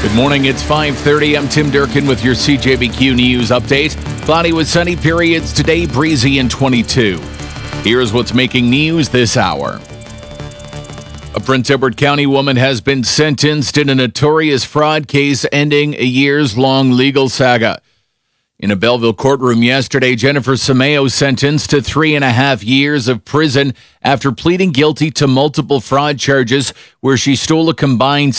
Good morning, it's 5:30. I'm Tim Durkin with your CJBQ News update. Cloudy with sunny periods today, breezy and 22. Here's what's making news this hour. A Prince Edward County woman has been sentenced in a notorious fraud case ending a years-long legal saga. In a Belleville courtroom yesterday, Jennifer Simeo sentenced to 3.5 years of prison after pleading guilty to multiple fraud charges where she stole a combined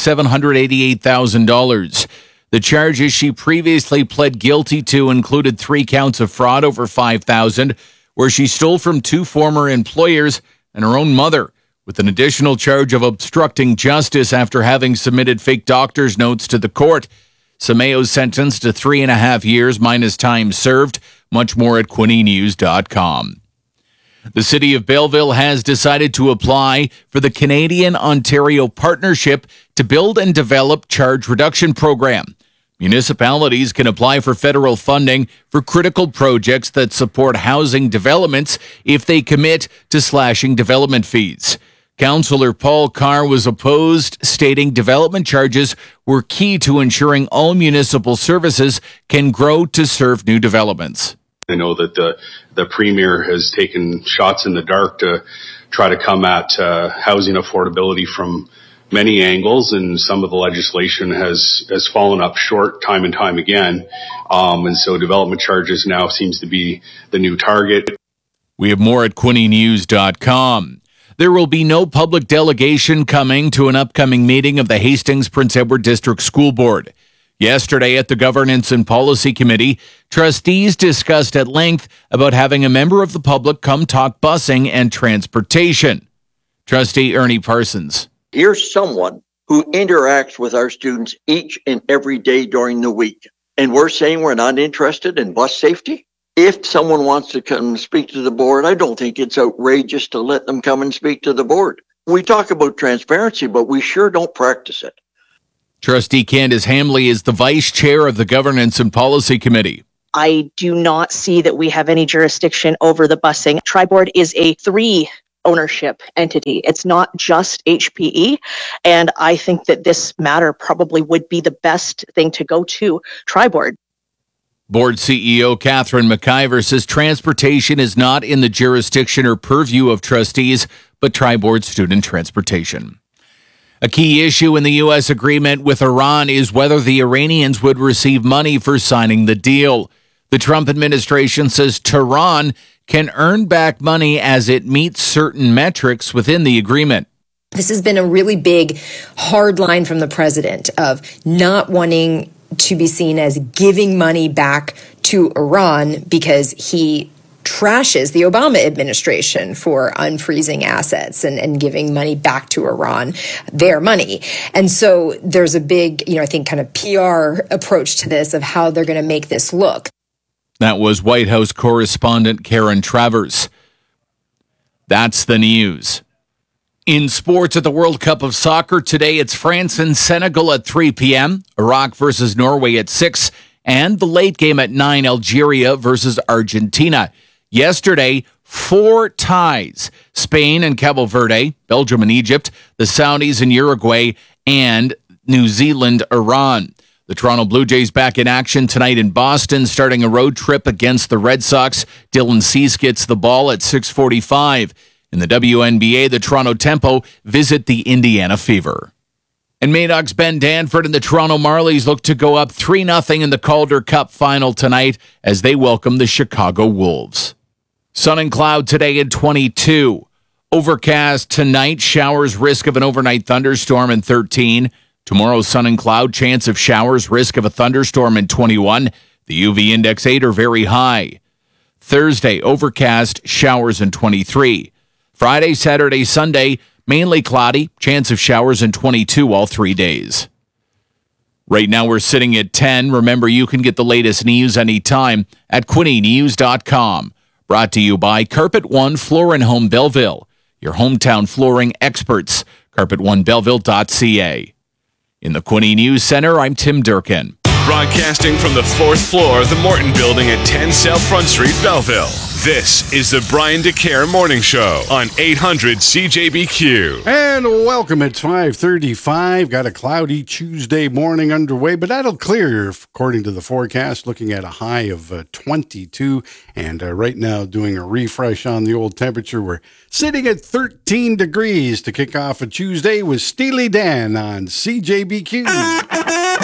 $788,000. The charges she previously pled guilty to included 3 counts of fraud over $5,000, where she stole from 2 former employers and her own mother, with an additional charge of obstructing justice after having submitted fake doctor's notes to the court. Simeo sentenced to 3.5 years minus time served. Much more at QuinnyNews.com. The city of Belleville has decided to apply for the Canadian-Ontario Partnership to build and develop charge reduction program. Municipalities can apply for federal funding for critical projects that support housing developments if they commit to slashing development fees. Councillor Paul Carr was opposed, stating development charges were key to ensuring all municipal services can grow to serve new developments. I know that the Premier has taken shots in the dark to try to come at housing affordability from many angles, and some of the legislation has fallen up short time and time again. And so development charges now seems to be the new target. We have more at QuinnyNews.com. There will be no public delegation coming to an upcoming meeting of the Hastings Prince Edward District School Board. Yesterday at the Governance and Policy Committee, trustees discussed at length about having a member of the public come talk busing and transportation. Trustee Ernie Parsons. Here's someone who interacts with our students each and every day during the week, and we're saying we're not interested in bus safety? If someone wants to come and speak to the board, I don't think it's outrageous to let them come and speak to the board. We talk about transparency, but we sure don't practice it. Trustee Candace Hamley is the vice chair of the Governance and Policy Committee. I do not see that we have any jurisdiction over the busing. Tri-Board is a 3 ownership entity. It's not just HPE. And I think that this matter probably would be the best thing to go to Tri-Board. Board CEO Catherine McIver says transportation is not in the jurisdiction or purview of trustees, but Tri-Board student transportation. A key issue in the U.S. agreement with Iran is whether the Iranians would receive money for signing the deal. The Trump administration says Tehran can earn back money as it meets certain metrics within the agreement. This has been a really big, hard line from the president of not wanting to be seen as giving money back to Iran because he trashes the Obama administration for unfreezing assets and giving money back to Iran, their money. And so there's a big, I think kind of PR approach to this of how they're going to make this look. That was White House correspondent Karen Travers. That's the news. In sports at the World Cup of Soccer today, it's France and Senegal at 3 p.m., Iraq versus Norway at 6, and the late game at 9, Algeria versus Argentina. Yesterday, 4 ties, Spain and Cabo Verde, Belgium and Egypt, the Saudis and Uruguay, and New Zealand, Iran. The Toronto Blue Jays back in action tonight in Boston, starting a road trip against the Red Sox. Dylan Cease gets the ball at 6:45. In the WNBA, the Toronto Tempo visit the Indiana Fever. And Madoff's Ben Danford and the Toronto Marlies look to go up 3-0 in the Calder Cup final tonight as they welcome the Chicago Wolves. Sun and cloud today at 22. Overcast tonight, showers, risk of an overnight thunderstorm in 13. Tomorrow, sun and cloud, chance of showers, risk of a thunderstorm in 21. The UV index 8 are very high. Thursday, overcast, showers in 23. Friday, Saturday, Sunday, mainly cloudy, chance of showers in 22 all 3 days. Right now we're sitting at 10. Remember, you can get the latest news anytime at QuinnyNews.com. Brought to you by Carpet One Floor and Home Belleville, your hometown flooring experts. CarpetOneBelleville.ca. In the Quinny News Center, I'm Tim Durkin. Broadcasting from the 4th floor of the Morton Building at 10 South Front Street, Belleville. This is the Brian DeCare Morning Show on 800 CJBQ. And welcome. It's 5:35. Got a cloudy Tuesday morning underway, but that'll clear according to the forecast. Looking at a high of 22. And right now doing a refresh on the old temperature. We're sitting at 13 degrees to kick off a Tuesday with Steely Dan on CJBQ.